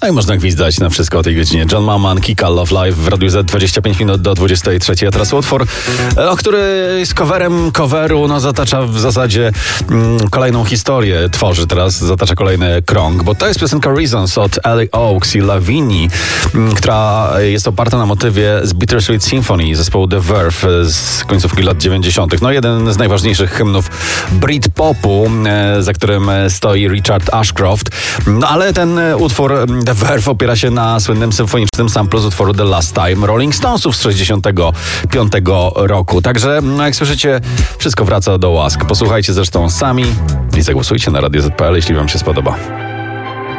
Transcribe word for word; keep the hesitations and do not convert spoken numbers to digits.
No i można gwizdać na wszystko o tej godzinie. John Maman, Kika, Love Live w Radiu Z, dwadzieścia pięć minut do dwudziestej trzeciej. A teraz utwór, o który z coverem coveru no, zatacza w zasadzie mm, kolejną historię. Tworzy teraz, zatacza kolejny krąg, bo to jest piosenka Reasons od Ellie Oaks i Lavigne, m, która jest oparta na motywie z Bittersweet Symphony zespołu The Verve z końcówki lat dziewięćdziesiątych. No jeden z najważniejszych hymnów Britpopu, e, za którym stoi Richard Ashcroft. No ale ten utwór The Verve opiera się na słynnym symfonicznym samplu z utworu The Last Time Rolling Stonesów z sześćdziesiątego piątego roku. Także, no jak słyszycie, wszystko wraca do łask. Posłuchajcie zresztą sami i zagłosujcie na Radio Z kropka pe el, jeśli wam się spodoba.